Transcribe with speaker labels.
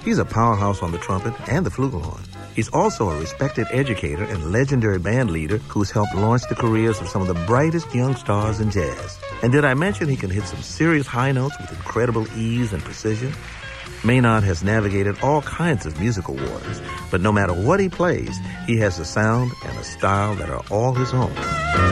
Speaker 1: He's a powerhouse on the trumpet and the flugelhorn. He's also a respected educator and legendary band leader who's helped launch the careers of some of the brightest young stars in jazz. And did I mention he can hit some serious high notes with incredible ease and precision? Maynard has navigated all kinds of musical waters, but no matter what he plays, he has a sound and a style that are all his own.